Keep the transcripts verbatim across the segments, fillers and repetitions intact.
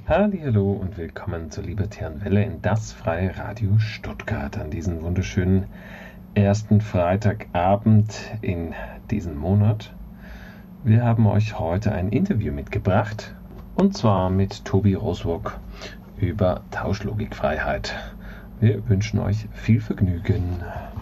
Hallihallo und willkommen zur Libertären Welle in das Freie Radio Stuttgart an diesem wunderschönen ersten Freitagabend in diesem Monat. Wir haben euch heute ein Interview mitgebracht und zwar mit Tobi Roswok über Tauschlogikfreiheit. Wir wünschen euch viel Vergnügen.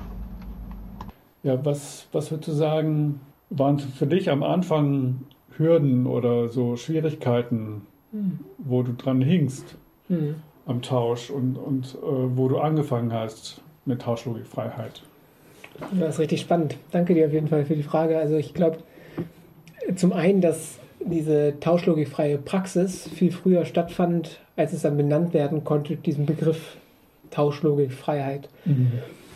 Ja, was, was würdest du sagen, waren für dich am Anfang Hürden oder so Schwierigkeiten, hm. wo du dran hingst hm. am Tausch und, und äh, wo du angefangen hast mit Tauschlogikfreiheit? Das ist richtig spannend. Danke dir auf jeden Fall für die Frage. Also ich glaube, zum einen, dass diese tauschlogikfreie Praxis viel früher stattfand, als es dann benannt werden konnte, diesen Begriff Tauschlogikfreiheit. Mhm.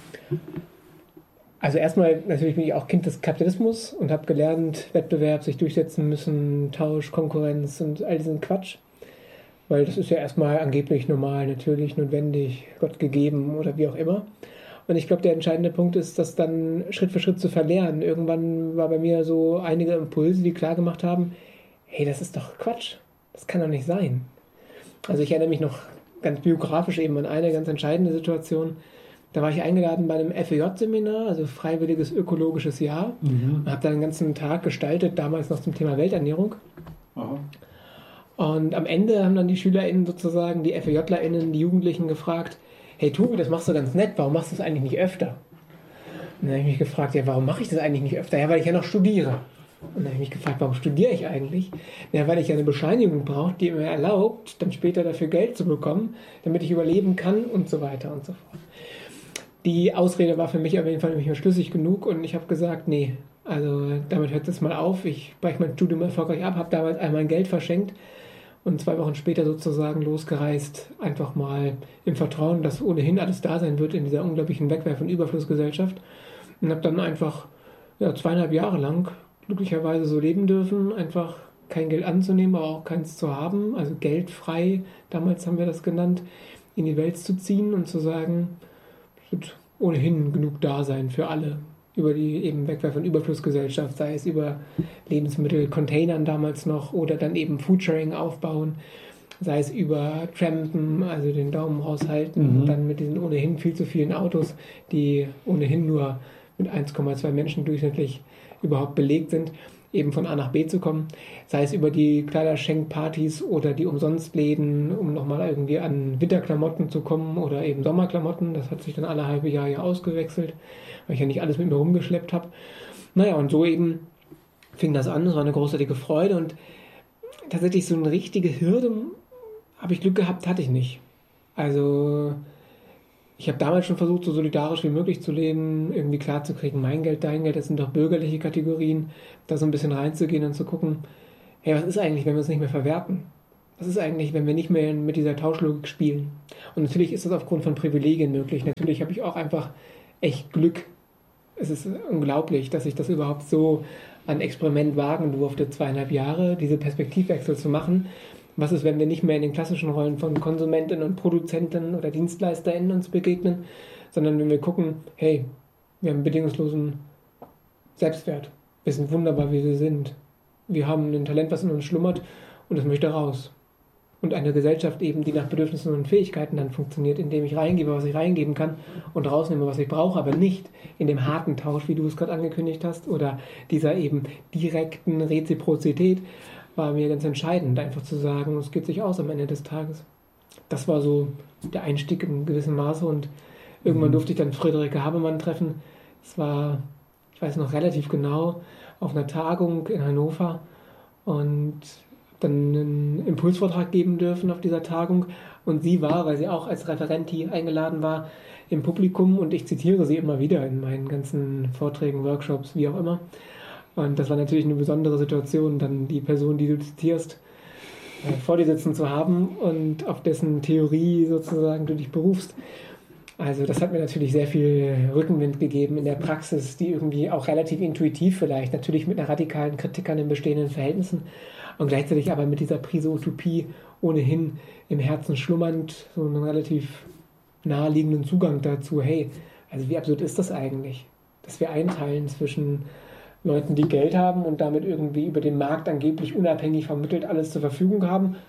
Also erstmal natürlich bin ich auch Kind des Kapitalismus und habe gelernt, Wettbewerb, sich durchsetzen müssen, Tausch, Konkurrenz und all diesen Quatsch. Weil das ist ja erstmal angeblich normal, natürlich, notwendig, Gott gegeben oder wie auch immer. Und ich glaube, der entscheidende Punkt ist, das dann Schritt für Schritt zu verlernen. Irgendwann war bei mir so einige Impulse, die klar gemacht haben, hey, das ist doch Quatsch. Das kann doch nicht sein. Also ich erinnere mich noch ganz biografisch eben an eine ganz entscheidende Situation. Da war ich eingeladen bei einem F E J-Seminar, also Freiwilliges Ökologisches Jahr. Mhm. Und habe da den ganzen Tag gestaltet, damals noch zum Thema Welternährung. Aha. Und am Ende haben dann die SchülerInnen sozusagen, die FEJlerInnen, die Jugendlichen gefragt, hey Tobi, das machst du ganz nett, warum machst du das eigentlich nicht öfter? Und dann habe ich mich gefragt, ja, warum mache ich das eigentlich nicht öfter? Ja, weil ich ja noch studiere. Und dann habe ich mich gefragt, warum studiere ich eigentlich? Ja, weil ich ja eine Bescheinigung brauche, die mir erlaubt, dann später dafür Geld zu bekommen, damit ich überleben kann und so weiter und so fort. Die Ausrede war für mich auf jeden Fall nicht mehr schlüssig genug und ich habe gesagt, nee, also damit hört es mal auf. Ich breche mein Studium erfolgreich ab, habe damals all mein Geld verschenkt und zwei Wochen später sozusagen losgereist, einfach mal im Vertrauen, dass ohnehin alles da sein wird in dieser unglaublichen Wegwerf- und Überflussgesellschaft und habe dann einfach ja, zweieinhalb Jahre lang glücklicherweise so leben dürfen, einfach kein Geld anzunehmen, aber auch keins zu haben, also geldfrei, damals haben wir das genannt, in die Welt zu ziehen und zu sagen, es wird ohnehin genug da sein für alle, über die eben Wegwerf- und Überflussgesellschaft, sei es über Lebensmittel, Containern damals noch oder dann eben Foodsharing aufbauen, sei es über Trampen, also den Daumen raushalten mhm. und dann mit diesen ohnehin viel zu vielen Autos, die ohnehin nur mit eins Komma zwei Menschen durchschnittlich überhaupt belegt sind, eben von A nach B zu kommen, sei es über die Kleiderschenkpartys oder die Umsonstläden, um nochmal irgendwie an Winterklamotten zu kommen oder eben Sommerklamotten, das hat sich dann alle halbe Jahr ja ausgewechselt, weil ich ja nicht alles mit mir rumgeschleppt habe. Naja, und so eben fing das an, es war eine großartige Freude und tatsächlich so eine richtige Hürde, habe ich Glück gehabt, hatte ich nicht. Also ich habe damals schon versucht, so solidarisch wie möglich zu leben, irgendwie klarzukriegen, mein Geld, dein Geld, das sind doch bürgerliche Kategorien, da so ein bisschen reinzugehen und zu gucken, hey, was ist eigentlich, wenn wir es nicht mehr verwerten? Was ist eigentlich, wenn wir nicht mehr mit dieser Tauschlogik spielen? Und natürlich ist das aufgrund von Privilegien möglich. Natürlich habe ich auch einfach echt Glück. Es ist unglaublich, dass ich das überhaupt so an Experiment wagen durfte, zweieinhalb Jahre, diese Perspektivwechsel zu machen. Was ist, wenn wir nicht mehr in den klassischen Rollen von Konsumenten und Produzenten oder DienstleisterInnen uns begegnen, sondern wenn wir gucken, hey, wir haben bedingungslosen Selbstwert. Wir sind wunderbar, wie wir sind. Wir haben ein Talent, was in uns schlummert und das möchte raus. Und eine Gesellschaft eben, die nach Bedürfnissen und Fähigkeiten dann funktioniert, indem ich reingebe, was ich reingeben kann und rausnehme, was ich brauche, aber nicht in dem harten Tausch, wie du es gerade angekündigt hast, oder dieser eben direkten Reziprozität, war mir ganz entscheidend, einfach zu sagen, es geht sich aus am Ende des Tages. Das war so der Einstieg in gewissem Maße und irgendwann durfte ich dann Friederike Habermann treffen. Es war, ich weiß noch relativ genau, auf einer Tagung in Hannover und dann einen Impulsvortrag geben dürfen auf dieser Tagung und sie war, weil sie auch als Referentin eingeladen war, im Publikum und ich zitiere sie immer wieder in meinen ganzen Vorträgen, Workshops, wie auch immer. Und das war natürlich eine besondere Situation, dann die Person, die du zitierst, vor dir sitzen zu haben und auf dessen Theorie sozusagen du dich berufst. Also das hat mir natürlich sehr viel Rückenwind gegeben in der Praxis, die irgendwie auch relativ intuitiv vielleicht, natürlich mit einer radikalen Kritik an den bestehenden Verhältnissen und gleichzeitig aber mit dieser Prise Utopie ohnehin im Herzen schlummernd, so einen relativ naheliegenden Zugang dazu, hey, also wie absurd ist das eigentlich, dass wir einteilen zwischen Leuten, die Geld haben und damit irgendwie über den Markt angeblich unabhängig vermittelt alles zur Verfügung haben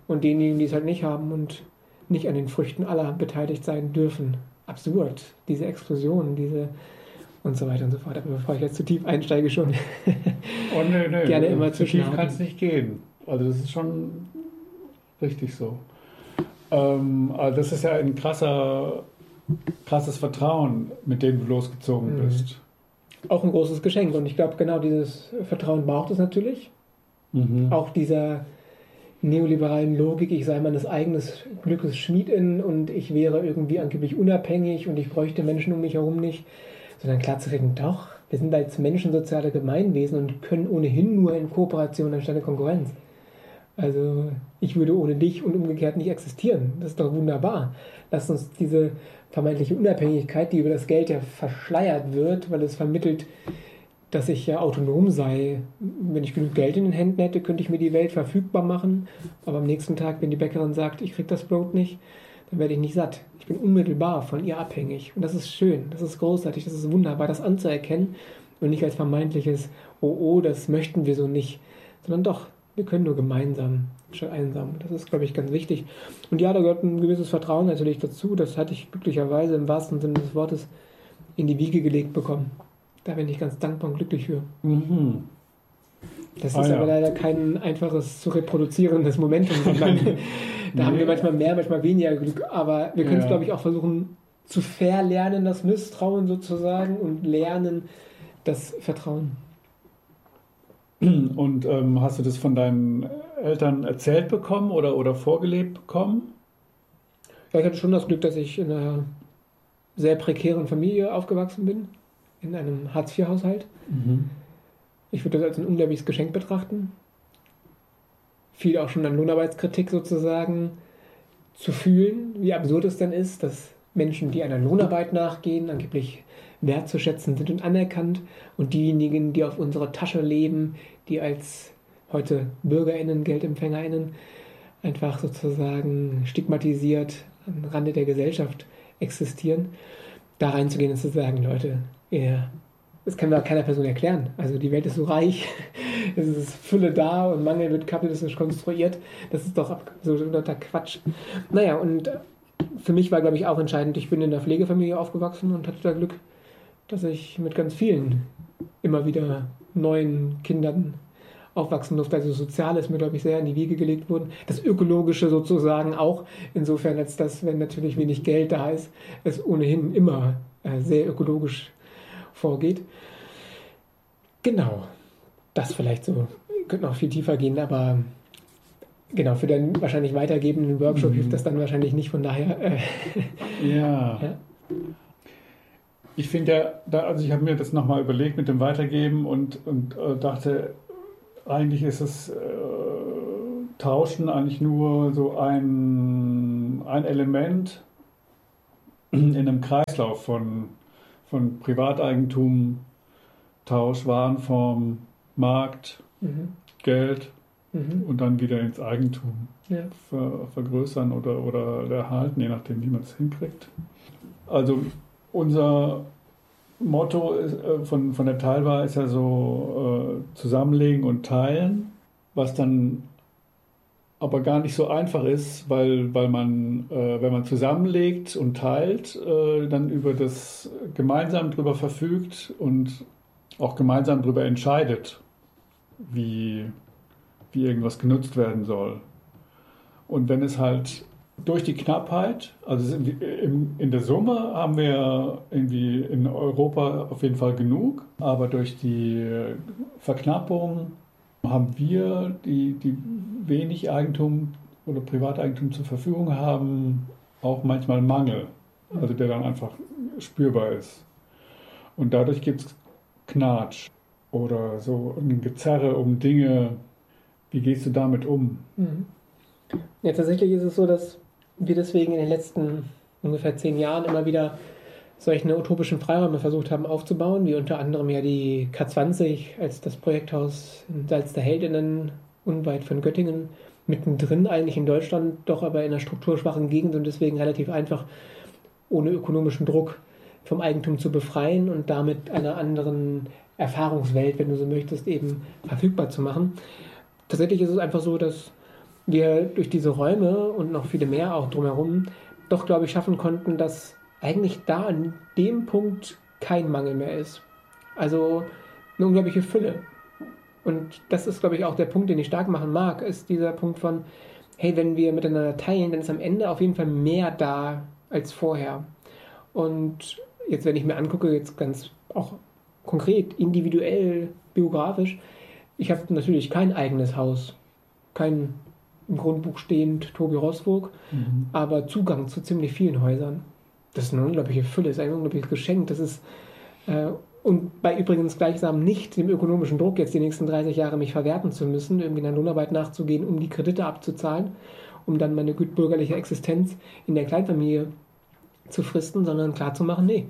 und denjenigen, die es halt nicht haben und nicht an den Früchten aller beteiligt sein dürfen. Absurd, diese Explosion, diese und so weiter und so fort. Aber bevor ich jetzt zu tief einsteige, schon oh, nee, nee, gerne immer zu tief zwischenhaken. kann es nicht gehen. Also das ist schon richtig so. Ähm, also das ist ja ein krasser, krasses Vertrauen, mit dem du losgezogen Mhm. bist. Auch ein großes Geschenk. Und ich glaube, genau dieses Vertrauen braucht es natürlich. Mhm. Auch dieser neoliberalen Logik, ich sei meines eigenen Glückes Schmiedin und ich wäre irgendwie angeblich unabhängig und ich bräuchte Menschen um mich herum nicht, sondern klar zu reden, doch, wir sind als Menschen soziale Gemeinwesen und können ohnehin nur in Kooperation anstatt in Konkurrenz. Also ich würde ohne dich und umgekehrt nicht existieren. Das ist doch wunderbar. Lass uns diese vermeintliche Unabhängigkeit, die über das Geld ja verschleiert wird, weil es vermittelt, dass ich ja autonom sei. Wenn ich genug Geld in den Händen hätte, könnte ich mir die Welt verfügbar machen. Aber am nächsten Tag, wenn die Bäckerin sagt, ich kriege das Brot nicht, dann werde ich nicht satt. Ich bin unmittelbar von ihr abhängig. Und das ist schön, das ist großartig, das ist wunderbar, das anzuerkennen und nicht als vermeintliches, oh, oh, das möchten wir so nicht, sondern doch, wir können nur gemeinsam, statt einsam. Das ist, glaube ich, ganz wichtig. Und ja, da gehört ein gewisses Vertrauen natürlich dazu. Das hatte ich glücklicherweise im wahrsten Sinne des Wortes in die Wiege gelegt bekommen. Da bin ich ganz dankbar und glücklich für. Mhm. Das Ah, ist ja. aber leider kein einfaches zu reproduzierendes Momentum, sondern da haben wir manchmal mehr, manchmal weniger Glück. Aber wir können es, Ja. glaube ich, auch versuchen zu verlernen, das Misstrauen sozusagen, und lernen das Vertrauen. Und ähm, hast du das von deinen Eltern erzählt bekommen oder, oder vorgelebt bekommen? Ja, ich hatte schon das Glück, dass ich in einer sehr prekären Familie aufgewachsen bin, in einem Hartz vier Haushalt. Mhm. Ich würde das als ein unglaubliches Geschenk betrachten. Viel auch schon an Lohnarbeitskritik sozusagen zu fühlen, wie absurd es denn ist, dass Menschen, die einer Lohnarbeit nachgehen, angeblich wertzuschätzen sind und anerkannt, und diejenigen, die auf unsere Tasche leben, die als heute BürgerInnen, GeldempfängerInnen einfach sozusagen stigmatisiert am Rande der Gesellschaft existieren, da reinzugehen und zu sagen, Leute, ihr, das kann mir keiner Person erklären. Also die Welt ist so reich, es ist Fülle da und Mangel wird kapitalistisch konstruiert. Das ist doch absoluter Quatsch. Naja, und für mich war, glaube ich, auch entscheidend, ich bin in der Pflegefamilie aufgewachsen und hatte da Glück, dass ich mit ganz vielen immer wieder neuen Kindern aufwachsen durfte. Also sozial ist mir, glaube ich, sehr in die Wiege gelegt worden. Das Ökologische sozusagen auch, insofern, als dass, wenn natürlich wenig Geld da ist, es ohnehin immer äh, sehr ökologisch vorgeht. Genau, das vielleicht so. Wir könnten auch viel tiefer gehen, aber genau, für den wahrscheinlich weitergebenden Workshop Mhm. hilft das dann wahrscheinlich nicht, von daher... Äh, Ja. ja. Ich finde ja, da, also ich habe mir das nochmal überlegt mit dem Weitergeben und, und äh, dachte, eigentlich ist es äh, Tauschen eigentlich nur so ein, ein Element in einem Kreislauf von, von Privateigentum, Tausch, Warenform, Markt, Mhm. Geld Mhm. und dann wieder ins Eigentum Ja. ver, vergrößern oder, oder erhalten, je nachdem, wie man es hinkriegt. Also unser Motto ist, äh, von, von der Teilbar ist ja so äh, zusammenlegen und teilen, was dann aber gar nicht so einfach ist, weil, weil man, äh, wenn man zusammenlegt und teilt, äh, dann über das gemeinsam drüber verfügt und auch gemeinsam drüber entscheidet, wie, wie irgendwas genutzt werden soll. Und wenn es halt durch die Knappheit, also in, in der Summe haben wir irgendwie in Europa auf jeden Fall genug, aber durch die Verknappung haben wir, die, die wenig Eigentum oder Privateigentum zur Verfügung haben, auch manchmal Mangel, also der dann einfach spürbar ist. Und dadurch gibt es Knatsch oder so ein Gezerre um Dinge. Wie gehst du damit um? Mhm. Ja, tatsächlich ist es so, dass wir deswegen in den letzten ungefähr zehn Jahren immer wieder solche utopischen Freiräume versucht haben aufzubauen, wie unter anderem ja die K zwanzig als das Projekthaus in Salz der Heldinnen, unweit von Göttingen, mittendrin eigentlich in Deutschland, doch aber in einer strukturschwachen Gegend und deswegen relativ einfach ohne ökonomischen Druck vom Eigentum zu befreien und damit einer anderen Erfahrungswelt, wenn du so möchtest, eben verfügbar zu machen. Tatsächlich ist es einfach so, dass wir durch diese Räume und noch viele mehr auch drumherum doch, glaube ich, schaffen konnten, dass eigentlich da an dem Punkt kein Mangel mehr ist. Also eine unglaubliche Fülle. Und das ist, glaube ich, auch der Punkt, den ich stark machen mag, ist dieser Punkt von, hey, wenn wir miteinander teilen, dann ist am Ende auf jeden Fall mehr da als vorher. Und jetzt, wenn ich mir angucke, jetzt ganz auch konkret, individuell, biografisch, ich habe natürlich kein eigenes Haus, kein im Grundbuch stehend Tobi Roßburg, mhm. aber Zugang zu ziemlich vielen Häusern. Das ist eine unglaubliche Fülle, das ist ein unglaubliches Geschenk. Das ist, äh, und bei übrigens gleichsam nicht dem ökonomischen Druck, jetzt die nächsten dreißig Jahre mich verwerten zu müssen, irgendwie einer Lohnarbeit nachzugehen, um die Kredite abzuzahlen, um dann meine gutbürgerliche Existenz in der Kleinfamilie zu fristen, sondern klarzumachen, nee,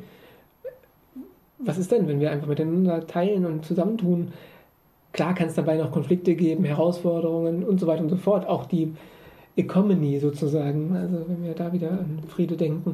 was ist denn, wenn wir einfach miteinander teilen und zusammentun? Klar kann es dabei noch Konflikte geben, Herausforderungen und so weiter und so fort. Auch die Economy sozusagen, also wenn wir da wieder an Friede denken,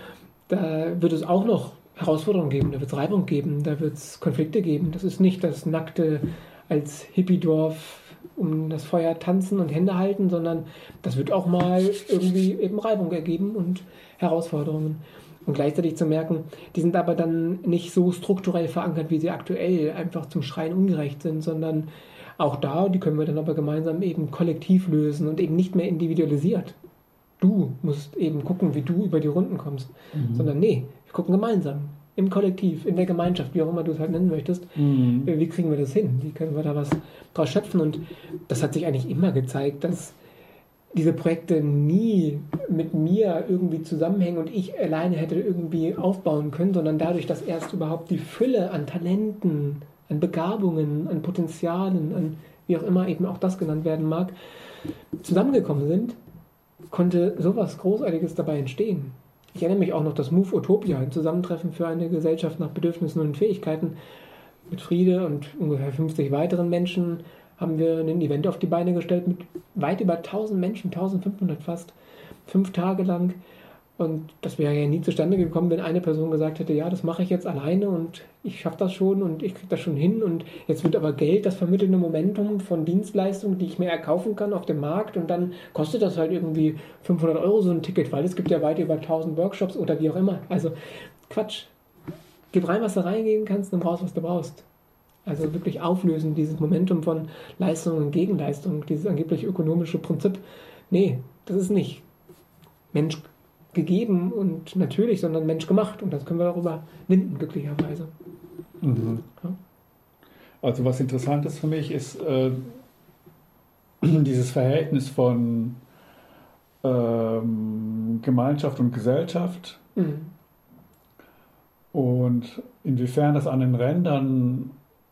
da wird es auch noch Herausforderungen geben, da wird es Reibung geben, da wird es Konflikte geben. Das ist nicht das nackte als Hippie-Dorf um das Feuer tanzen und Hände halten, sondern das wird auch mal irgendwie eben Reibung ergeben und Herausforderungen. Und gleichzeitig zu merken, die sind aber dann nicht so strukturell verankert, wie sie aktuell einfach zum Schreien ungerecht sind, sondern auch da, die können wir dann aber gemeinsam eben kollektiv lösen und eben nicht mehr individualisiert. Du musst eben gucken, wie du über die Runden kommst, mhm. sondern nee, wir gucken gemeinsam, im Kollektiv, in der Gemeinschaft, wie auch immer du es halt nennen möchtest. Mhm. Wie kriegen wir das hin? Wie können wir da was draus schöpfen? Und das hat sich eigentlich immer gezeigt, dass diese Projekte nie mit mir irgendwie zusammenhängen und ich alleine hätte irgendwie aufbauen können, sondern dadurch, dass erst überhaupt die Fülle an Talenten, an Begabungen, an Potenzialen, an wie auch immer eben auch das genannt werden mag, zusammengekommen sind, konnte sowas Großartiges dabei entstehen. Ich erinnere mich auch noch, das Move Utopia, ein Zusammentreffen für eine Gesellschaft nach Bedürfnissen und Fähigkeiten mit Friede und ungefähr fünfzig weiteren Menschen, haben wir ein Event auf die Beine gestellt mit weit über tausend Menschen, eintausendfünfhundert fast, fünf Tage lang. Und das wäre ja nie zustande gekommen, wenn eine Person gesagt hätte, ja, das mache ich jetzt alleine und ich schaffe das schon und ich kriege das schon hin. Und jetzt wird aber Geld das vermittelnde Momentum von Dienstleistungen, die ich mir erkaufen kann auf dem Markt. Und dann kostet das halt irgendwie fünfhundert Euro so ein Ticket, weil es gibt ja weit über tausend Workshops oder wie auch immer. Also Quatsch. Gib rein, was du reingeben kannst, nimm raus, was du brauchst. Also wirklich auflösen, dieses Momentum von Leistung und Gegenleistung, dieses angeblich ökonomische Prinzip. Nee, das ist nicht Mensch gegeben und natürlich, sondern Mensch gemacht. Und das können wir darüber winden, glücklicherweise. Mhm. Ja. Also was interessant ist für mich, ist äh, dieses Verhältnis von ähm, Gemeinschaft und Gesellschaft. Mhm. Und inwiefern das an den Rändern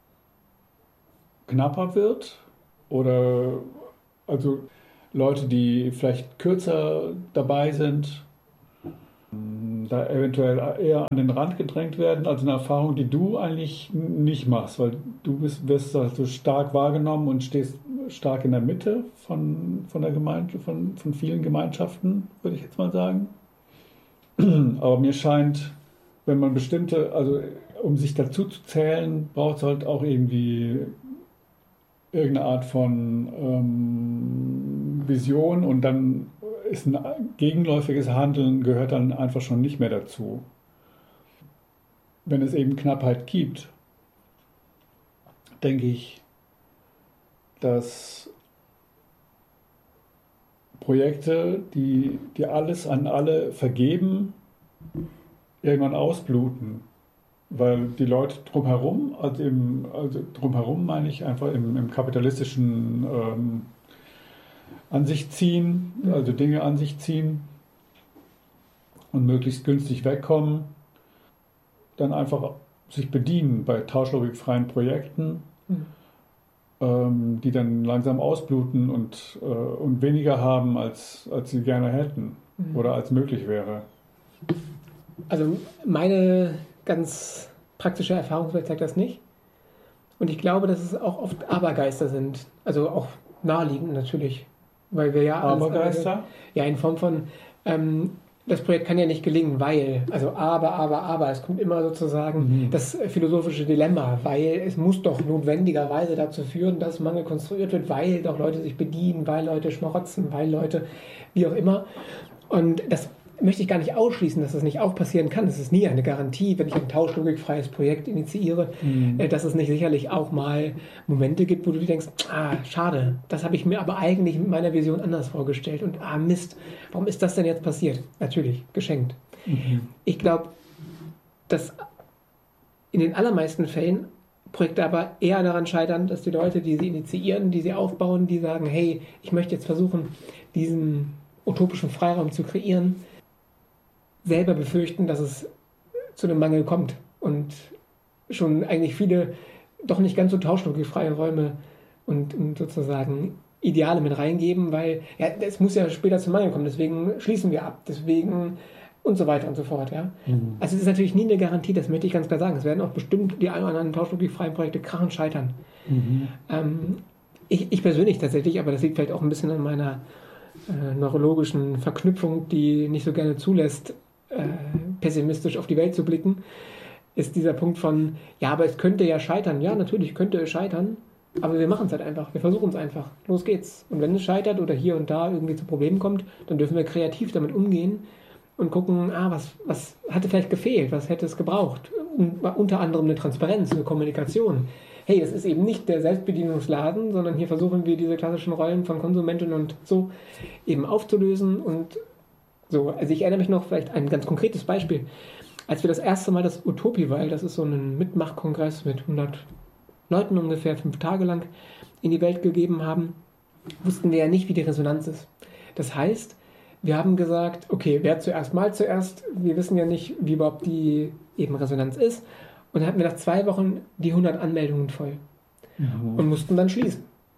knapper wird oder also Leute, die vielleicht kürzer dabei sind, da eventuell eher an den Rand gedrängt werden, also eine Erfahrung, die du eigentlich nicht machst, weil du bist, wirst also stark wahrgenommen und stehst stark in der Mitte von, von der Gemeinde, von, von vielen Gemeinschaften, würde ich jetzt mal sagen. Aber mir scheint, wenn man bestimmte, also um sich dazu zu zählen, braucht es halt auch irgendwie irgendeine Art von ähm, Vision und dann ist ein gegenläufiges Handeln gehört dann einfach schon nicht mehr dazu. Wenn es eben Knappheit gibt, denke ich, dass Projekte, die, die alles an alle vergeben, irgendwann ausbluten. Weil die Leute drumherum, also, im, also drumherum meine ich einfach im, im kapitalistischen ähm, an sich ziehen, also Dinge an sich ziehen und möglichst günstig wegkommen, dann einfach sich bedienen bei tauschlogikfreien Projekten, mhm. ähm, die dann langsam ausbluten und, äh, und weniger haben, als, als sie gerne hätten mhm. oder als möglich wäre. Also meine ganz praktische Erfahrungswelt zeigt das nicht. Und ich glaube, dass es auch oft Abergeister sind. Also auch naheliegend natürlich. Weil wir ja Abergeister? Ja, in Form von, ähm, das Projekt kann ja nicht gelingen, weil, also aber, aber, aber, es kommt immer sozusagen mhm. das philosophische Dilemma, weil es muss doch notwendigerweise dazu führen, dass Mangel konstruiert wird, weil doch Leute sich bedienen, weil Leute schmarotzen, weil Leute, wie auch immer. Und das möchte ich gar nicht ausschließen, dass das nicht auch passieren kann. Es ist nie eine Garantie, wenn ich ein tauschlogikfreies Projekt initiiere, mhm. dass es nicht sicherlich auch mal Momente gibt, wo du dir denkst, ah, schade, das habe ich mir aber eigentlich mit meiner Vision anders vorgestellt und ah, Mist, warum ist das denn jetzt passiert? Natürlich, geschenkt. Mhm. Ich glaube, dass in den allermeisten Fällen Projekte aber eher daran scheitern, dass die Leute, die sie initiieren, die sie aufbauen, die sagen, hey, ich möchte jetzt versuchen, diesen utopischen Freiraum zu kreieren, selber befürchten, dass es zu einem Mangel kommt und schon eigentlich viele doch nicht ganz so tauschlogikfreie Räume und, und sozusagen Ideale mit reingeben, weil ja, es muss ja später zum Mangel kommen, deswegen schließen wir ab, deswegen und so weiter und so fort. Ja? Mhm. Also es ist natürlich nie eine Garantie, das möchte ich ganz klar sagen. Es werden auch bestimmt die ein oder anderen tauschlogikfreien Projekte krachend scheitern. Mhm. Ähm, ich, ich persönlich tatsächlich, aber das liegt vielleicht auch ein bisschen an meiner äh, neurologischen Verknüpfung, die nicht so gerne zulässt, äh, pessimistisch auf die Welt zu blicken, ist dieser Punkt von, ja, aber es könnte ja scheitern. Ja, natürlich könnte es scheitern, aber wir machen es halt einfach. Wir versuchen es einfach. Los geht's. Und wenn es scheitert oder hier und da irgendwie zu Problemen kommt, dann dürfen wir kreativ damit umgehen und gucken, ah, was, was hatte vielleicht gefehlt, was hätte es gebraucht. Und unter anderem eine Transparenz, eine Kommunikation. Hey, das ist eben nicht der Selbstbedienungsladen, sondern hier versuchen wir diese klassischen Rollen von Konsumentin und so eben aufzulösen. Und so, also ich erinnere mich noch vielleicht an ein ganz konkretes Beispiel. Als wir das erste Mal das Utopival, das ist so ein Mitmachkongress mit hundert Leuten ungefähr, fünf Tage lang, in die Welt gegeben haben, wussten wir ja nicht, wie die Resonanz ist. Das heißt, wir haben gesagt, okay, wer zuerst mal zuerst, wir wissen ja nicht, wie überhaupt die eben Resonanz ist. Und dann hatten wir nach zwei Wochen die hundert Anmeldungen voll mhm. und mussten dann schließen.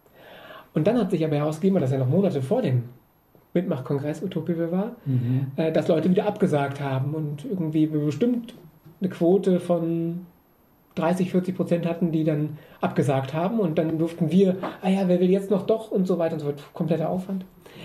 Und dann hat sich aber herausgegeben, weil das ja noch Monate vor dem Mitmachkongress Utopival war, mhm. äh, dass Leute wieder abgesagt haben und irgendwie bestimmt eine Quote von dreißig, vierzig Prozent hatten, die dann abgesagt haben. Und dann durften wir, ah ja, wer will jetzt noch doch und so weiter und so fort. Kompletter Aufwand.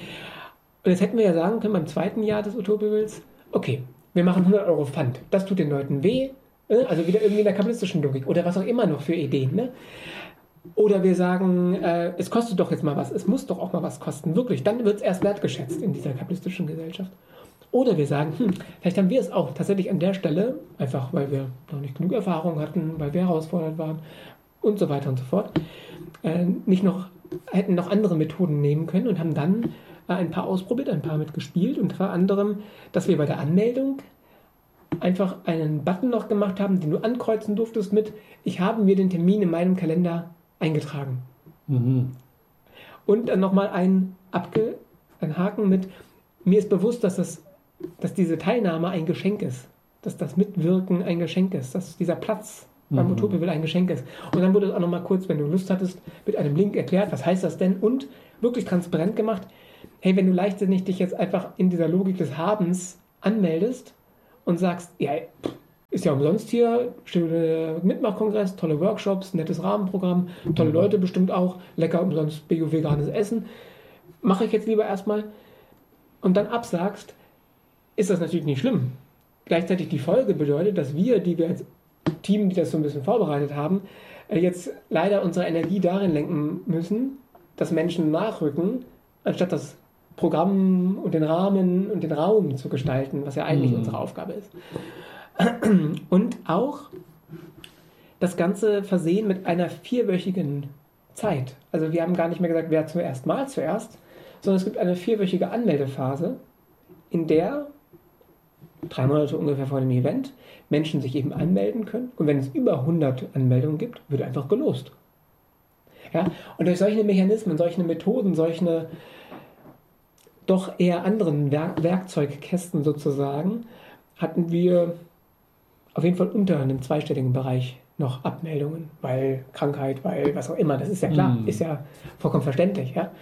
Und jetzt hätten wir ja sagen können, beim zweiten Jahr des Utopivals, okay, wir machen hundert Euro Pfand. Das tut den Leuten weh. Also wieder irgendwie in der kabalistischen Logik. Oder was auch immer noch für Ideen. Ne? Oder wir sagen, äh, es kostet doch jetzt mal was. Es muss doch auch mal was kosten. Wirklich. Dann wird es erst wertgeschätzt in dieser kapitalistischen Gesellschaft. Oder wir sagen, hm, vielleicht haben wir es auch tatsächlich an der Stelle, einfach weil wir noch nicht genug Erfahrung hatten, weil wir herausfordert waren und so weiter und so fort, äh, nicht noch, hätten noch andere Methoden nehmen können und haben dann äh, ein paar ausprobiert, ein paar mitgespielt. Unter anderem, dass wir bei der Anmeldung einfach einen Button noch gemacht haben, den du ankreuzen durftest mit, ich habe mir den Termin in meinem Kalender eingetragen. Mhm. Und dann nochmal ein, Abge, ein Haken mit, mir ist bewusst, dass, das, dass diese Teilnahme ein Geschenk ist, dass das Mitwirken ein Geschenk ist, dass dieser Platz beim mhm. Utopival ein Geschenk ist. Und dann wurde es auch nochmal kurz, wenn du Lust hattest, mit einem Link erklärt, was heißt das denn? Und wirklich transparent gemacht, hey, wenn du leichtsinnig dich jetzt einfach in dieser Logik des Habens anmeldest, und sagst, ja, ist ja umsonst hier, schöner Mitmachkongress, tolle Workshops, nettes Rahmenprogramm, tolle Leute bestimmt auch, lecker umsonst bio-veganes Essen, mache ich jetzt lieber erstmal und dann absagst, ist das natürlich nicht schlimm. Gleichzeitig die Folge bedeutet, dass wir, die wir als Team, die das so ein bisschen vorbereitet haben, jetzt leider unsere Energie darin lenken müssen, dass Menschen nachrücken, anstatt das Programm und den Rahmen und den Raum zu gestalten, was ja eigentlich mhm. unsere Aufgabe ist. Und auch das Ganze versehen mit einer vierwöchigen Zeit. Also wir haben gar nicht mehr gesagt, wer zuerst mal zuerst, sondern es gibt eine vierwöchige Anmeldephase, in der drei Monate ungefähr vor dem Event Menschen sich eben anmelden können. Und wenn es über hundert Anmeldungen gibt, wird einfach gelost. Ja? Und durch solche Mechanismen, solche Methoden, solche doch eher anderen Werk- Werkzeugkästen sozusagen, hatten wir auf jeden Fall unter einem zweistelligen Bereich noch Abmeldungen, weil Krankheit, weil was auch immer, das ist ja klar, mm. ist ja vollkommen verständlich. Ja?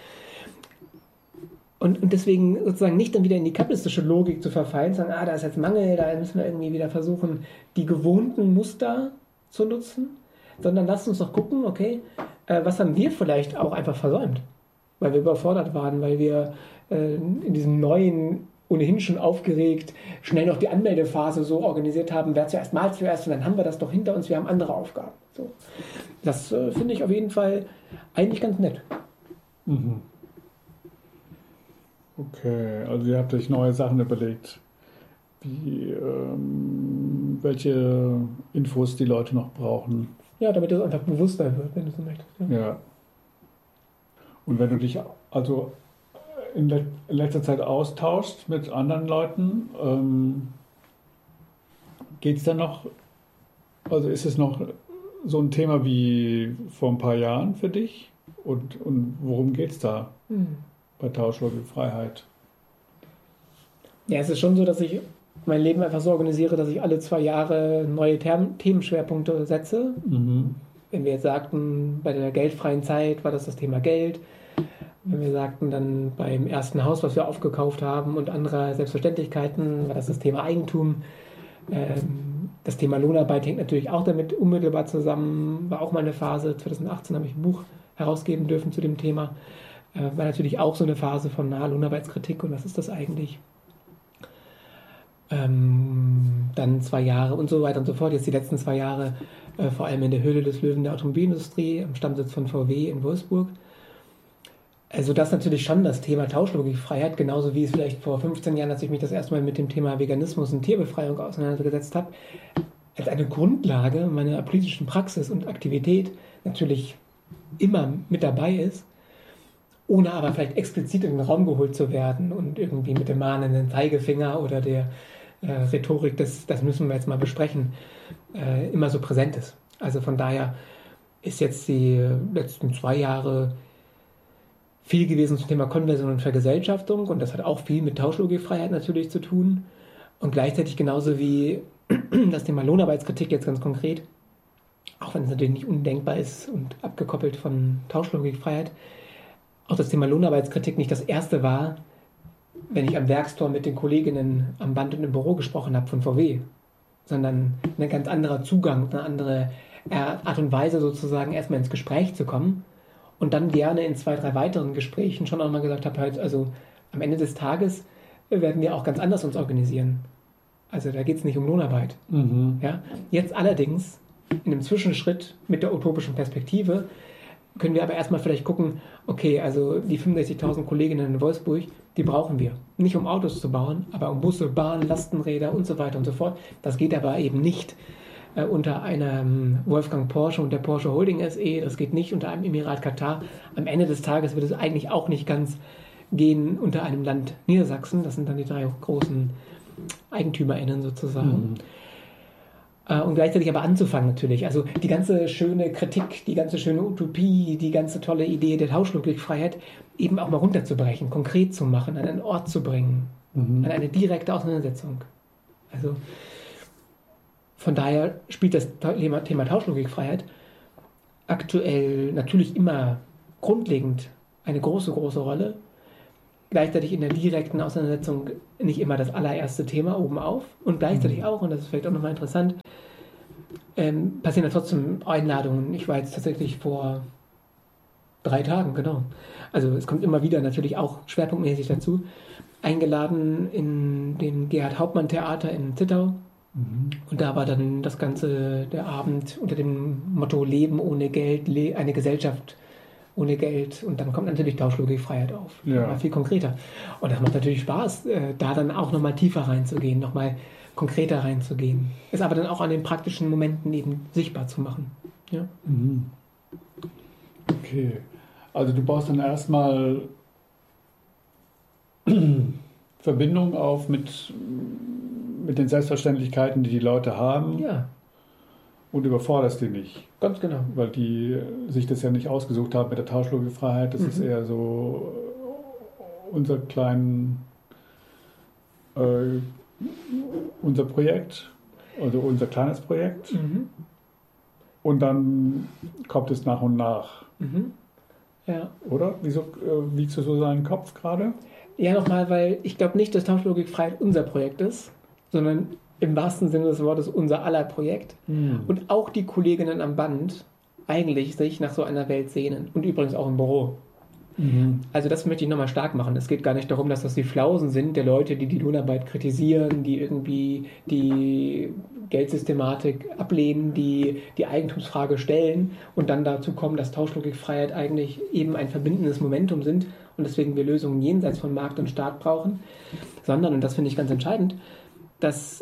Und, und deswegen sozusagen nicht dann wieder in die kapitalistische Logik zu verfallen, sagen, ah, da ist jetzt Mangel, da müssen wir irgendwie wieder versuchen, die gewohnten Muster zu nutzen, sondern lasst uns doch gucken, okay, äh, was haben wir vielleicht auch einfach versäumt, weil wir überfordert waren, weil wir äh, in diesem neuen ohnehin schon aufgeregt schnell noch die Anmeldephase so organisiert haben, wer zuerst mal zuerst und dann haben wir das doch hinter uns, wir haben andere Aufgaben. So. Das äh, finde ich auf jeden Fall eigentlich ganz nett. Mhm. Okay, also ihr habt euch neue Sachen überlegt, wie, ähm, welche Infos die Leute noch brauchen. Ja, damit es einfach bewusster wird, wenn du so möchtest. Ja. Ja. Und wenn du dich also in, le in letzter Zeit austauschst mit anderen Leuten, ähm, geht es dann noch, also ist es noch so ein Thema wie vor ein paar Jahren für dich? Und, und worum geht es da Hm. bei Tauschlogik Freiheit? Ja, es ist schon so, dass ich mein Leben einfach so organisiere, dass ich alle zwei Jahre neue Term Themenschwerpunkte setze. Mhm. Wenn wir jetzt sagten, bei der geldfreien Zeit war das das Thema Geld. Wenn wir sagten, dann beim ersten Haus, was wir aufgekauft haben und andere Selbstverständlichkeiten, war das das Thema Eigentum. Ähm, das Thema Lohnarbeit hängt natürlich auch damit unmittelbar zusammen. War auch mal eine Phase. zwanzig achtzehn habe ich ein Buch herausgeben dürfen zu dem Thema. Äh, war natürlich auch so eine Phase von na, Lohnarbeitskritik und was ist das eigentlich? Ähm, dann zwei Jahre und so weiter und so fort. Jetzt die letzten zwei Jahre äh, vor allem in der Höhle des Löwen der Automobilindustrie, am Stammsitz von V W in Wolfsburg. Also das natürlich schon das Thema Tauschlogikfreiheit, genauso wie es vielleicht vor fünfzehn Jahren, als ich mich das erste Mal mit dem Thema Veganismus und Tierbefreiung auseinandergesetzt habe, als eine Grundlage meiner politischen Praxis und Aktivität natürlich immer mit dabei ist, ohne aber vielleicht explizit in den Raum geholt zu werden und irgendwie mit dem mahnenden Zeigefinger oder der äh, Rhetorik, das, das müssen wir jetzt mal besprechen, äh, immer so präsent ist. Also von daher ist jetzt die letzten zwei Jahre viel gewesen zum Thema Konversion und Vergesellschaftung und das hat auch viel mit Tauschlogikfreiheit natürlich zu tun und gleichzeitig genauso wie das Thema Lohnarbeitskritik jetzt ganz konkret, auch wenn es natürlich nicht undenkbar ist und abgekoppelt von Tauschlogikfreiheit, auch das Thema Lohnarbeitskritik nicht das erste war, wenn ich am Werkstor mit den Kolleginnen am Band und im Büro gesprochen habe von V W, sondern ein ganz anderer Zugang, eine andere Art und Weise sozusagen erstmal ins Gespräch zu kommen und dann gerne in zwei, drei weiteren Gesprächen schon auch mal gesagt habe, halt, also am Ende des Tages werden wir auch ganz anders uns organisieren. Also da geht es nicht um Lohnarbeit. Mhm. Ja? Jetzt allerdings in einem Zwischenschritt mit der utopischen Perspektive können wir aber erstmal vielleicht gucken, okay, also die fünfundsechzigtausend Kolleginnen in Wolfsburg, die brauchen wir. Nicht um Autos zu bauen, aber um Busse, Bahnen, Lastenräder und so weiter und so fort. Das geht aber eben nicht äh, unter einem Wolfgang Porsche und der Porsche Holding S E, das geht nicht unter einem Emirat Katar. Am Ende des Tages wird es eigentlich auch nicht ganz gehen unter einem Land Niedersachsen. Das sind dann die drei großen EigentümerInnen sozusagen. Mhm. Und gleichzeitig aber anzufangen natürlich. Also die ganze schöne Kritik, die ganze schöne Utopie, die ganze tolle Idee der Tauschlogikfreiheit eben auch mal runterzubrechen, konkret zu machen, an einen Ort zu bringen, mhm. an eine direkte Auseinandersetzung. Also von daher spielt das Thema, Thema Tauschlogikfreiheit aktuell natürlich immer grundlegend eine große, große Rolle. Gleichzeitig in der direkten Auseinandersetzung nicht immer das allererste Thema oben auf und gleichzeitig auch, und das ist vielleicht auch nochmal interessant, ähm, passieren dann trotzdem Einladungen. Ich war jetzt tatsächlich vor drei Tagen, genau. Also es kommt immer wieder natürlich auch schwerpunktmäßig dazu, eingeladen in dem Gerhard-Hauptmann-Theater in Zittau. Mhm. Und da war dann das Ganze, der Abend unter dem Motto Leben ohne Geld, le- eine Gesellschaft ohne Geld und dann kommt natürlich Tauschlogikfreiheit auf. Ja. Mal viel konkreter. Und das macht natürlich Spaß, da dann auch nochmal tiefer reinzugehen, nochmal konkreter reinzugehen. Es aber dann auch an den praktischen Momenten eben sichtbar zu machen. Ja. Mhm. Okay. Also du baust dann erstmal Verbindung auf mit, mit den Selbstverständlichkeiten, die die Leute haben. Ja. Und überforderst die nicht. Ganz genau. Weil die sich das ja nicht ausgesucht haben mit der Tauschlogikfreiheit. Das mhm. ist eher so unser kleinen, äh, unser Projekt, also unser kleines Projekt. Mhm. Und dann kommt es nach und nach. Mhm. Ja. Oder? Wieso äh, wiegst du so seinen Kopf gerade? Ja, nochmal, weil ich glaube nicht, dass Tauschlogikfreiheit unser Projekt ist, sondern im wahrsten Sinne des Wortes unser aller Projekt. Mhm. Und auch die Kolleginnen am Band eigentlich sich nach so einer Welt sehnen. Und übrigens auch im Büro. Mhm. Also das möchte ich nochmal stark machen. Es geht gar nicht darum, dass das die Flausen sind der Leute, die die Lohnarbeit kritisieren, die irgendwie die Geldsystematik ablehnen, die die Eigentumsfrage stellen und dann dazu kommen, dass Tauschlogikfreiheit eigentlich eben ein verbindendes Momentum sind und deswegen wir Lösungen jenseits von Markt und Staat brauchen, sondern, und das finde ich ganz entscheidend, dass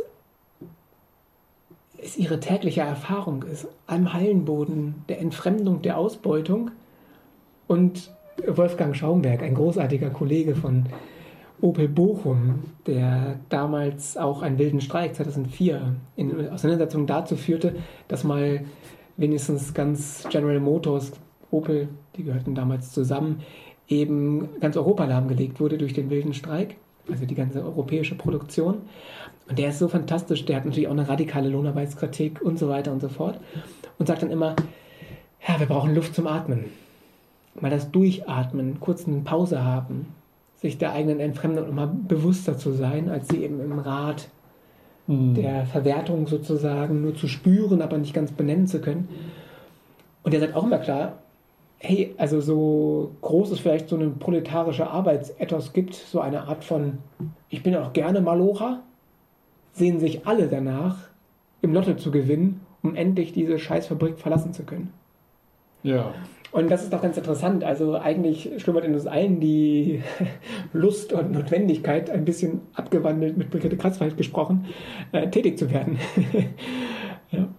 es ihre tägliche Erfahrung ist, am Hallenboden der Entfremdung, der Ausbeutung. Und Wolfgang Schaumberg, ein großartiger Kollege von Opel Bochum, der damals auch einen wilden Streik zweitausendvier in Auseinandersetzung dazu führte, dass mal wenigstens ganz General Motors, Opel, die gehörten damals zusammen, eben ganz Europa lahmgelegt wurde durch den wilden Streik, also die ganze europäische Produktion. Und der ist so fantastisch, der hat natürlich auch eine radikale Lohnarbeitskritik und so weiter und so fort und sagt dann immer, ja, wir brauchen Luft zum Atmen. Mal das Durchatmen, kurz eine Pause haben, sich der eigenen Entfremdung mal bewusster zu sein, als sie eben im Rad mhm. der Verwertung sozusagen nur zu spüren, aber nicht ganz benennen zu können. Und der sagt auch immer klar, hey, also so groß es vielleicht so eine proletarische Arbeitsethos gibt, so eine Art von, ich bin auch gerne Malocher, sehen sich alle danach, im Lotto zu gewinnen, um endlich diese Scheißfabrik verlassen zu können. Ja. Und das ist doch ganz interessant. Also eigentlich schlummert in uns allen die Lust und Notwendigkeit, ein bisschen abgewandelt mit Brigitte Kratzwald gesprochen, äh, tätig zu werden. Ja.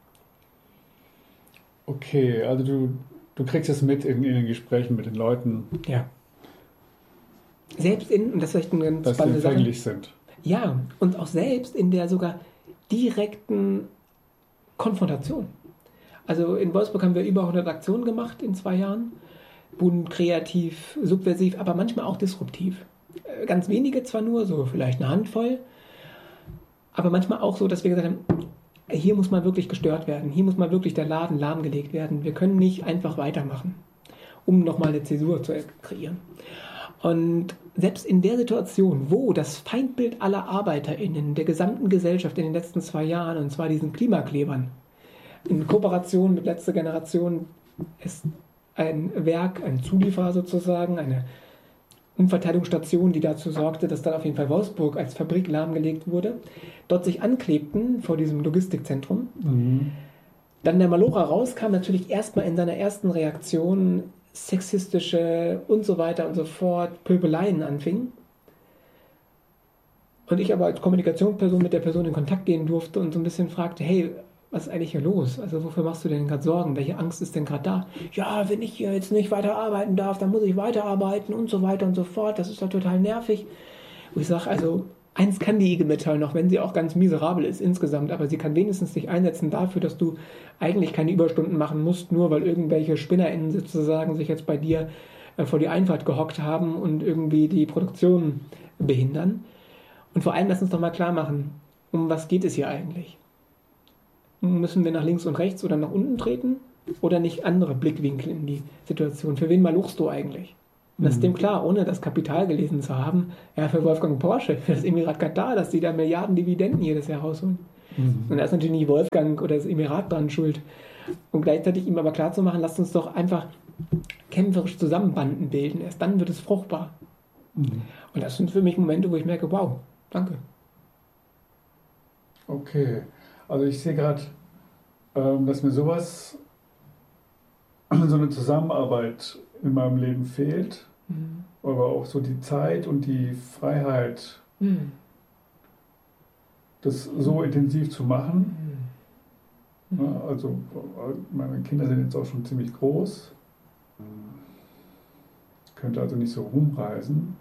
Okay, also du, du kriegst es mit in, in den Gesprächen mit den Leuten. Ja. Selbst in, und das ist vielleicht eine ganz dass spannende sie empfänglich Sache. Sind. Ja, und auch selbst in der sogar direkten Konfrontation. Also in Wolfsburg haben wir über hundert Aktionen gemacht in zwei Jahren. Bunt, kreativ, subversiv, aber manchmal auch disruptiv. Ganz wenige zwar nur, so vielleicht eine Handvoll, aber manchmal auch so, dass wir gesagt haben, hier muss mal wirklich gestört werden, hier muss mal wirklich der Laden lahmgelegt werden. Wir können nicht einfach weitermachen, um nochmal eine Zäsur zu kreieren. Und selbst in der Situation, wo das Feindbild aller ArbeiterInnen, der gesamten Gesellschaft in den letzten zwei Jahren, und zwar diesen Klimaklebern, in Kooperation mit letzter Generation ist ein Werk, ein Zulieferer sozusagen, eine Umverteilungsstation, die dazu sorgte, dass dann auf jeden Fall Wolfsburg als Fabrik lahmgelegt wurde, dort sich anklebten vor diesem Logistikzentrum. Mhm. Dann der Malocher rauskam, natürlich erstmal in seiner ersten Reaktion sexistische und so weiter und so fort Pöbeleien anfingen. Und ich aber als Kommunikationsperson mit der Person in Kontakt gehen durfte und so ein bisschen fragte, hey, was ist eigentlich hier los? Also wofür machst du denn gerade Sorgen? Welche Angst ist denn gerade da? Ja, wenn ich hier jetzt nicht weiter arbeiten darf, dann muss ich weiterarbeiten und so weiter und so fort. Das ist doch total nervig. Und ich sage, also eins kann die I G Metall noch, wenn sie auch ganz miserabel ist insgesamt, aber sie kann wenigstens sich einsetzen dafür, dass du eigentlich keine Überstunden machen musst, nur weil irgendwelche SpinnerInnen sozusagen sich jetzt bei dir äh, vor die Einfahrt gehockt haben und irgendwie die Produktion behindern. Und vor allem lass uns doch mal klar machen, um was geht es hier eigentlich? Müssen wir nach links und rechts oder nach unten treten oder nicht andere Blickwinkel in die Situation? Für wen maluchst du eigentlich? Und das ist dem klar, ohne das Kapital gelesen zu haben, ja, für Wolfgang Porsche, für das Emirat Katar, dass die da Milliarden Dividenden jedes Jahr rausholen. Mhm. Und da ist natürlich nicht Wolfgang oder das Emirat dran schuld. Und gleichzeitig ihm aber klar zu machen, lasst uns doch einfach kämpferisch Zusammenbanden bilden. Erst dann wird es fruchtbar. Mhm. Und das sind für mich Momente, wo ich merke, wow, danke. Okay. Also ich sehe gerade, ähm, dass mir sowas, so eine Zusammenarbeit in meinem Leben fehlt, mhm. aber auch so die Zeit und die Freiheit, mhm. das so intensiv zu machen. Mhm. Ja, also meine Kinder sind jetzt auch schon ziemlich groß, ich könnte also nicht so rumreisen,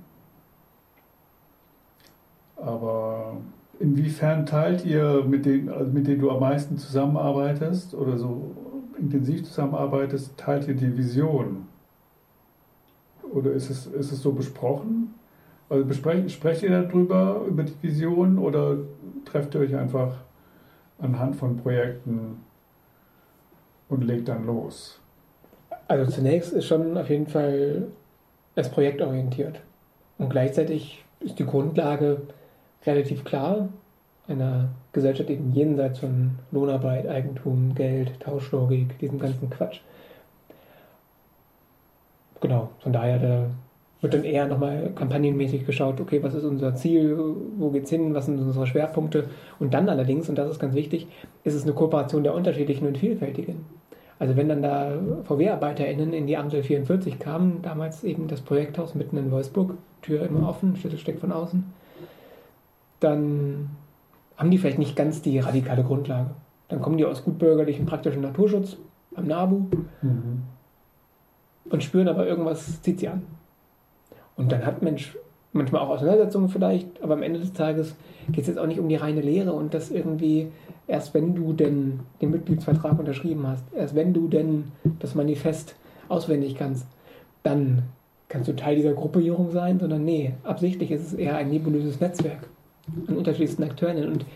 aber inwiefern teilt ihr mit denen, also mit denen du am meisten zusammenarbeitest oder so intensiv zusammenarbeitest, teilt ihr die Vision? Oder ist es, ist es so besprochen? Also besprecht, sprecht ihr darüber, über die Vision, oder trefft ihr euch einfach anhand von Projekten und legt dann los? Also zunächst ist schon auf jeden Fall das Projekt orientiert. Und gleichzeitig ist die Grundlage relativ klar, einer Gesellschaft eben jenseits von Lohnarbeit, Eigentum, Geld, Tauschlogik, diesem ganzen Quatsch. genau, von daher da wird dann eher nochmal kampagnenmäßig geschaut, okay, was ist unser Ziel, wo geht's hin, was sind unsere Schwerpunkte. Und dann allerdings, und das ist ganz wichtig, ist es eine Kooperation der Unterschiedlichen und Vielfältigen. Also wenn dann da V W-ArbeiterInnen in die Amsel vierundvierzig kamen, damals eben das Projekthaus mitten in Wolfsburg, Tür immer offen, Schlüssel steckt von außen, dann haben die vielleicht nicht ganz die radikale Grundlage. Dann kommen die aus gutbürgerlichem praktischen Naturschutz am NABU mhm. und spüren aber irgendwas zieht sie an. Und dann hat Mensch manchmal auch Auseinandersetzungen vielleicht, aber am Ende des Tages geht es jetzt auch nicht um die reine Lehre und das irgendwie erst wenn du denn den Mitgliedsvertrag unterschrieben hast, erst wenn du denn das Manifest auswendig kannst, dann kannst du Teil dieser Gruppierung sein, sondern nee, absichtlich ist es eher ein nebulöses Netzwerk an unterschiedlichsten Akteuren. Und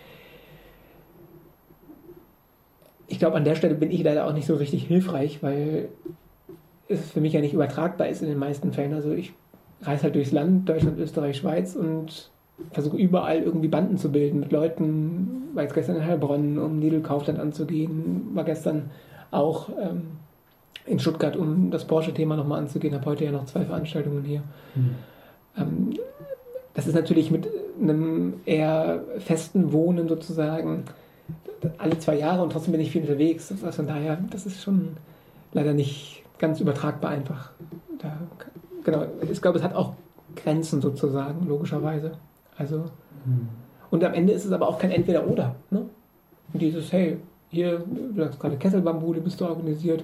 ich glaube, an der Stelle bin ich leider auch nicht so richtig hilfreich, weil es für mich ja nicht übertragbar ist in den meisten Fällen. Also ich reise halt durchs Land, Deutschland, Österreich, Schweiz und versuche überall irgendwie Banden zu bilden mit Leuten. War jetzt gestern in Heilbronn, um Lidl Kaufland anzugehen, war gestern auch ähm, in Stuttgart, um das Porsche-Thema nochmal anzugehen, habe heute ja noch zwei Veranstaltungen hier. Mhm. Ähm, das ist natürlich mit einem eher festen Wohnen sozusagen alle zwei Jahre und trotzdem bin ich viel unterwegs. Also von daher, das ist schon leider nicht ganz übertragbar einfach. Da, genau, ich glaube, es hat auch Grenzen sozusagen, logischerweise. Also, hm. Und am Ende ist es aber auch kein Entweder-Oder. Ne? Und dieses, hey, hier, du sagst gerade Kesselbambu, du bist da organisiert.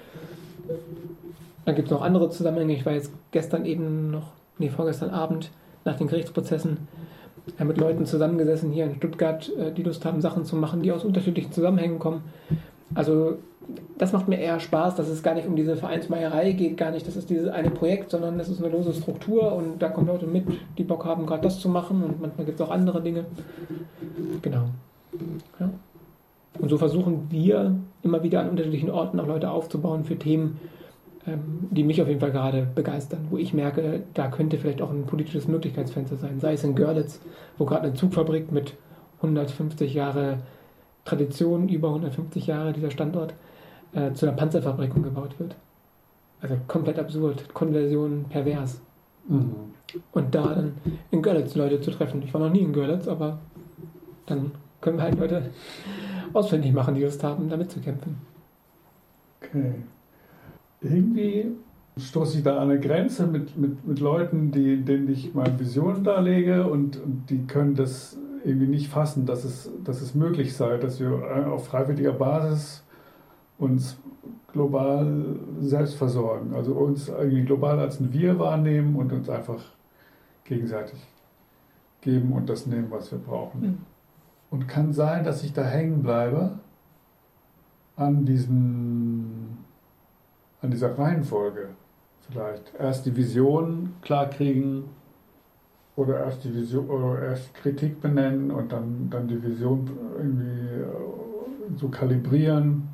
Dann gibt es noch andere Zusammenhänge. Ich war jetzt gestern eben noch, nee, vorgestern Abend nach den Gerichtsprozessen mit Leuten zusammengesessen hier in Stuttgart, die Lust haben, Sachen zu machen, die aus unterschiedlichen Zusammenhängen kommen. Also das macht mir eher Spaß, dass es gar nicht um diese Vereinsmeierei geht, gar nicht, das ist dieses eine Projekt, sondern das ist eine lose Struktur und da kommen Leute mit, die Bock haben, gerade das zu machen und manchmal gibt es auch andere Dinge. Genau. Ja. Und so versuchen wir immer wieder an unterschiedlichen Orten auch Leute aufzubauen für Themen, die mich auf jeden Fall gerade begeistern, wo ich merke, da könnte vielleicht auch ein politisches Möglichkeitsfenster sein. Sei es in Görlitz, wo gerade eine Zugfabrik mit hundertfünfzig Jahre Tradition, über hundertfünfzig Jahre dieser Standort, äh, zu einer Panzerfabrik umgebaut wird. Also komplett absurd, Konversion pervers. Mhm. Und da dann in Görlitz Leute zu treffen. Ich war noch nie in Görlitz, aber dann können wir halt Leute ausfindig machen, die Lust haben, da mitzukämpfen. Okay. Irgendwie stoße ich da an eine Grenze mit, mit, mit Leuten, die, denen ich meine Visionen darlege und, und die können das irgendwie nicht fassen, dass es, dass es möglich sei, dass wir auf freiwilliger Basis uns global selbst versorgen. Also uns irgendwie global als ein Wir wahrnehmen und uns einfach gegenseitig geben und das nehmen, was wir brauchen. Mhm. Und kann sein, dass ich da hängen bleibe an diesem an dieser Reihenfolge vielleicht. Erst die Vision klarkriegen oder erst die Vision oder erst Kritik benennen und dann, dann die Vision irgendwie so kalibrieren.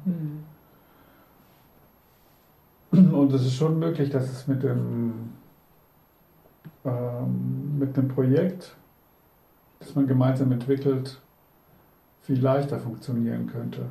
Mhm. Und es ist schon möglich, dass es mit dem ähm, mit dem Projekt, das man gemeinsam entwickelt, viel leichter funktionieren könnte.